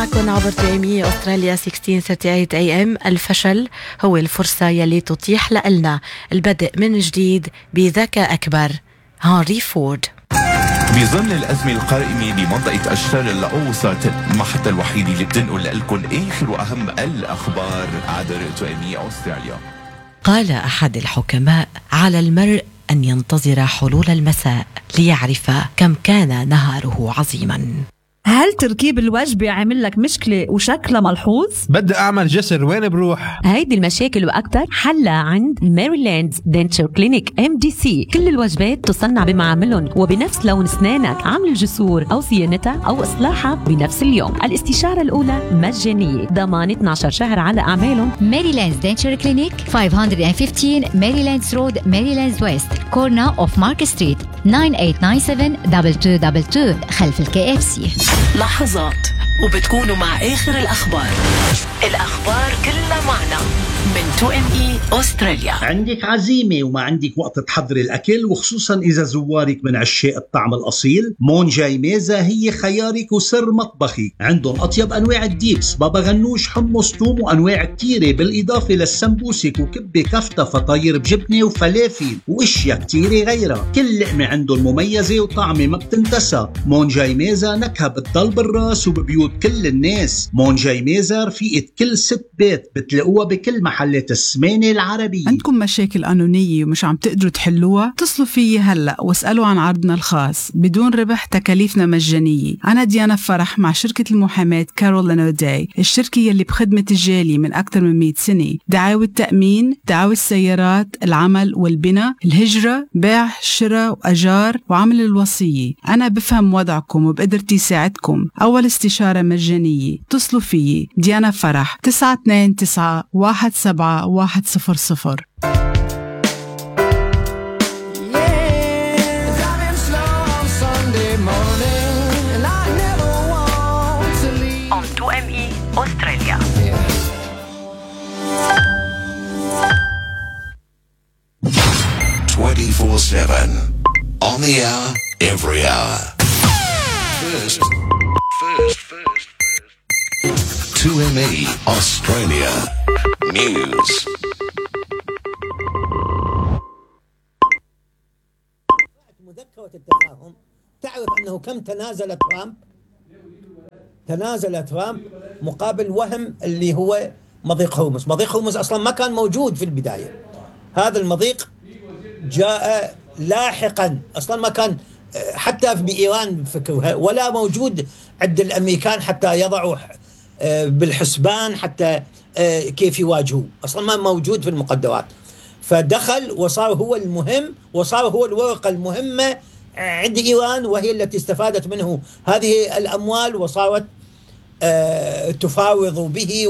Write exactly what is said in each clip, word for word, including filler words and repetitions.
معكم عبر تي ام اي أستراليا ستة عشر ثلاثين وثلاثين اي ام. الفشل هو الفرصة يلي تتيح لنا البدء من جديد بذكاء أكبر. هنري فورد. بظل الأزمة القائمة بمنطقة الشرق الأوسط، المحطة الوحيدة اللي بتنقل لكم آخر وأهم الأخبار عبر تي ام اي أستراليا. قال أحد الحكماء: على المرء أن ينتظر حلول المساء ليعرف كم كان نهاره عظيما. هل تركيب الوجبة عامل لك مشكلة وشكلها ملحوظ؟ بدي أعمل جسر، وين بروح؟ هيدي المشاكل وأكتر حلها عند ماريلاند دنتشر كلينيك ام دي سي. كل الوجبات تصنع بمعاملهم وبنفس لون أسنانك، عمل الجسور أو صيانتها أو إصلاحها بنفس اليوم. الاستشارة الأولى مجانية، ضمان اثنا عشر شهر على أعمالهم. ماريلاند دنتشر كلينيك خمسمية وخمستاشر ماريلاندز رود، ماريلاندز ويست، كورنا أوف مارك ستريت، تسعة ثمانية تسعة سبعة اثنين اثنين اثنين اثنين خلف الكي اف سي. لحظات وبتكونوا مع آخر الأخبار. الأخبار كلها معنا من تو ام اي أستراليا. عندك عزيمة وما عندك وقت تحضر الأكل، وخصوصا إذا زوارك من عشاق الطعم الأصيل، مون جاي ميزة هي خيارك وسر مطبخي. عندهم أطيب أنواع الديبس، بابا غنوش، حمص، توم، وأنواع كتيرة، بالإضافة للسمبوسك وكبة كفتة، فطاير بجبنة وفلافل وإشياء كتيرة غيرها. كل لقمة عندهم مميزة وطعمة ما بتنتسى. مون جاي ميزة نكهة بتضل بالراس وببيوت كل الناس. مون جاي ميزة رفيقة كل ست بيت، بتلاقوها بكل محلات السمانة العربية. عندكم مشاكل قانونية ومش عم تقدروا تحلوها؟ اتصلوا فيي هلأ واسألوا عن عرضنا الخاص بدون ربح، تكاليفنا مجانية. أنا ديانا فرح مع شركة المحاماة كارولين أوداي، الشركة يلي بخدمة الجالية من أكثر من مئة سنة. دعاوى التأمين، دعاوى السيارات، العمل والبناء، الهجرة، بيع، شراء وأجار، وعمل الوصية. أنا بفهم وضعكم وبقدرتي ساعدكم. أول استشارة مجانية. اتصلوا فيي ديانا فرح تسعة اثنين تسعة واحد سبعة واحد صفر صفر. أستراليا. twenty-four seven on the hour, every hour. First, first, first, first. two M E Australia News. مذكرة التفاهم تعرف أنه كم تنازل ترامب تنازل ترامب مقابل وهم اللي هو مضيق هرمز. مضيق هرمز أصلا ما كان موجود في البداية. هذا المضيق جاء لاحقا، أصلا ما كان حتى بإيران فكرها ولا موجود عند الأمريكان حتى يضعوا بالحسبان حتى كيف يواجهوا، أصلا ما موجود في المقدرات. فدخل وصار هو المهم، وصار هو الورقة المهمة عند إيران، وهي التي استفادت منه هذه الأموال، وصارت تفاوض به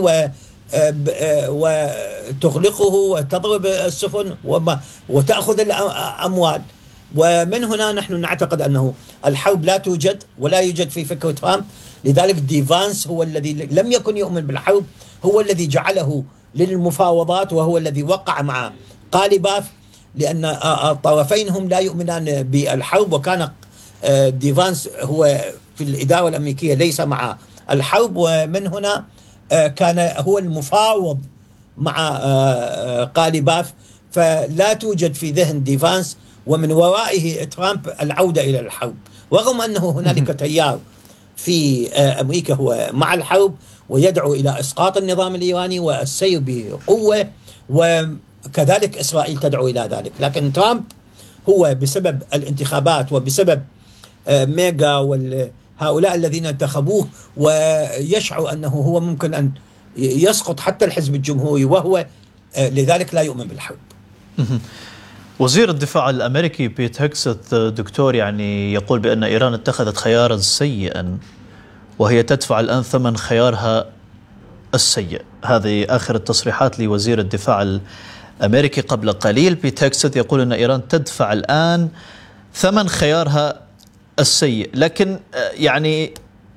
وتغلقه وتضرب السفن وتأخذ الأموال. ومن هنا نحن نعتقد أنه الحرب لا توجد ولا يوجد في فكرة ترامب. لذلك دي فانس هو الذي لم يكن يؤمن بالحرب، هو الذي جعله للمفاوضات، وهو الذي وقع مع قالباف، لأن الطرفين هم لا يؤمنان بالحرب. وكان دي فانس هو في الإدارة الأمريكية ليس مع الحرب، ومن هنا كان هو المفاوض مع قالباف. فلا توجد في ذهن دي فانس ومن ورائه ترامب العودة إلى الحرب، رغم أنه هنالك تيار في أمريكا هو مع الحرب ويدعو إلى إسقاط النظام الإيراني والسير بقوة، وكذلك إسرائيل تدعو إلى ذلك. لكن ترامب هو بسبب الانتخابات وبسبب ميغا وهؤلاء الذين انتخبوه، ويشعر أنه هو ممكن أن يسقط حتى الحزب الجمهوري، وهو لذلك لا يؤمن بالحرب. وزير الدفاع الأمريكي بيت هيكست دكتور يعني يقول بأن إيران اتخذت خيارا سيئا وهي تدفع الآن ثمن خيارها السيء. هذه آخر التصريحات لوزير الدفاع الأمريكي قبل قليل. بيت هيكست يقول أن إيران تدفع الآن ثمن خيارها السيء. لكن يعني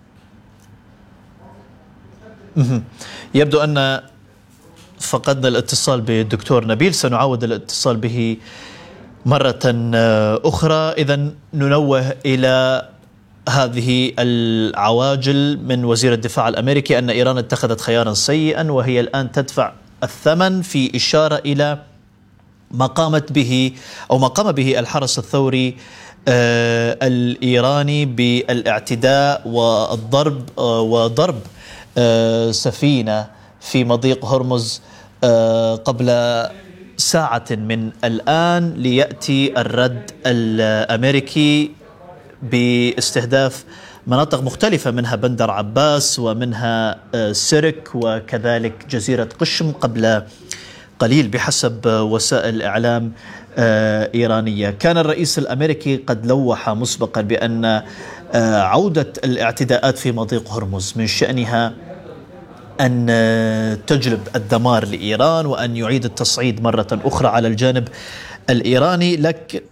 يبدو أن فقدنا الاتصال بالدكتور نبيل، سنعاود الاتصال به مرة أخرى. إذن ننوه إلى هذه العواجل من وزير الدفاع الأمريكي أن إيران اتخذت خيارا سيئا وهي الآن تدفع الثمن، في إشارة إلى ما قامت به أو ما قام به الحرس الثوري آه الإيراني بالاعتداء والضرب آه وضرب آه سفينة في مضيق هرمز آه قبل ساعة من الآن، ليأتي الرد الأمريكي باستهداف مناطق مختلفة منها بندر عباس ومنها سيرك وكذلك جزيرة قشم قبل قليل بحسب وسائل إعلام إيرانية. كان الرئيس الأمريكي قد لوح مسبقا بأن عودة الاعتداءات في مضيق هرمز من شأنها أن تجلب الدمار لإيران وأن يعيد التصعيد مرة أخرى على الجانب الإيراني. لك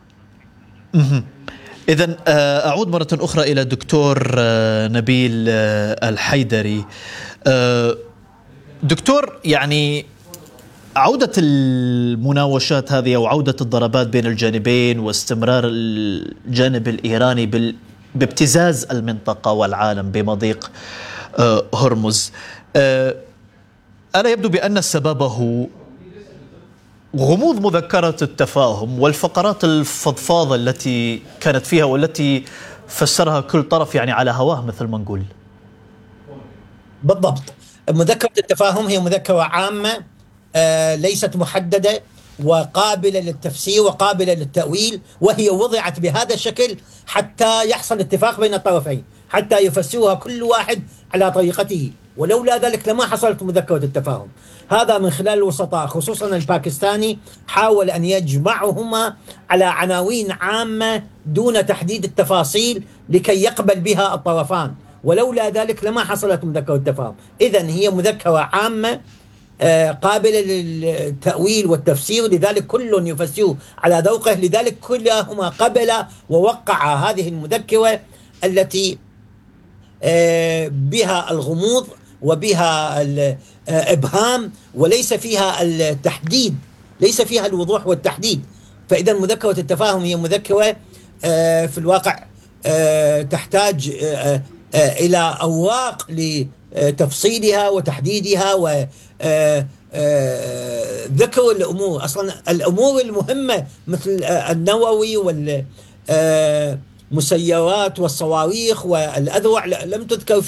إذن أعود مرة أخرى إلى دكتور نبيل الحيدري. دكتور، يعني عودة المناوشات هذه أو عودة الضربات بين الجانبين واستمرار الجانب الإيراني بابتزاز المنطقة والعالم بمضيق هرمز، ألا يبدو بأن سببه غموض مذكرة التفاهم والفقرات الفضفاضة التي كانت فيها والتي فسرها كل طرف يعني على هواه مثل ما نقول؟ بالضبط. مذكرة التفاهم هي مذكرة عامة آه ليست محددة وقابلة للتفسير وقابلة للتأويل، وهي وضعت بهذا الشكل حتى يحصل اتفاق بين الطرفين، حتى يفسرها كل واحد على طريقته، ولولا ذلك لما حصلت مذكرة التفاهم. هذا من خلال الوسطاء خصوصا الباكستاني حاول أن يجمعهما على عناوين عامة دون تحديد التفاصيل لكي يقبل بها الطرفان، ولولا ذلك لما حصلت مذكرة التفاهم. إذن هي مذكرة عامة قابلة للتأويل والتفسير، لذلك كل يفسر على ذوقه، لذلك كلاهما قبل ووقع هذه المذكرة التي بها الغموض وبها الإبهام وليس فيها التحديد، ليس فيها الوضوح والتحديد. فإذا مذكرة التفاهم هي مذكرة في الواقع تحتاج إلى أوراق لتفصيلها وتحديدها وذكر الأمور. أصلا الأمور المهمة مثل النووي والمسيرات والصواريخ والأذرع لم تذكر